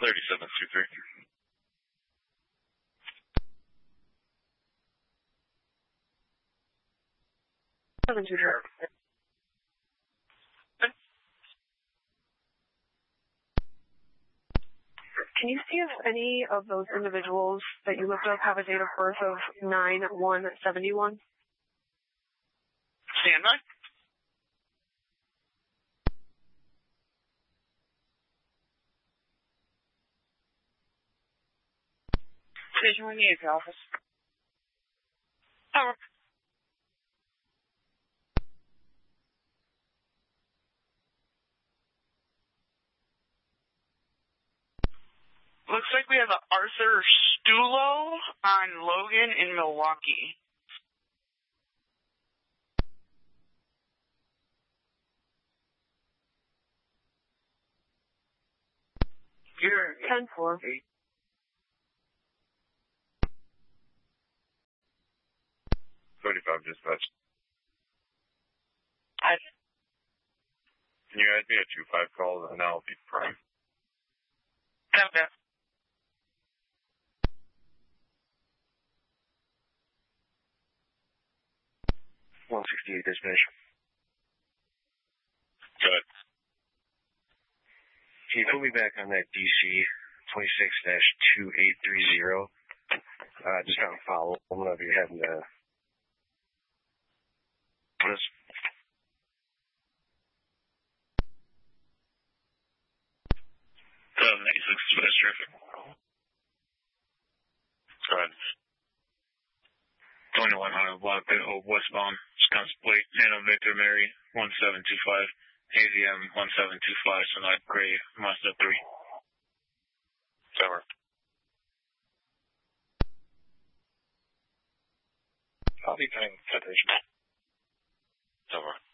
3723. 723. Can you see if any of those individuals that you looked up have a date of birth of 9/1/71? Stand by. Division 1 Navy office. Over. Looks like we have an Arthur Stulo on Logan in Milwaukee. You're 10-4. 35 dispatch. Hi. Can you add me a 2-5 call and I'll be prime? Okay. 168 dispatch. Good. Can you put me back on that DC 26-2830? Just trying to follow. I'm going to be having to. What is? 786 dispatch traffic. Go ahead. 2100 block westbound, Wisconsin plate, Nano Victor Mary 1725, AVM 1725, Sonata Gray, Mazda 3. Over. I'll be paying citation. Over.